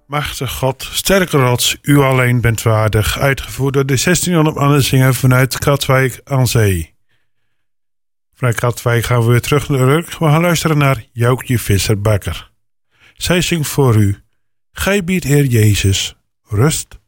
Machtig God, sterke rots, u alleen bent waardig. Uitgevoerd door de 1600 mannen zingen vanuit Katwijk aan Zee. Vanuit Katwijk gaan we weer terug naar de Urk. We gaan luisteren naar Joukje Visser-Bakker. Zij zingt voor u. Gij biedt, Heer Jezus, rust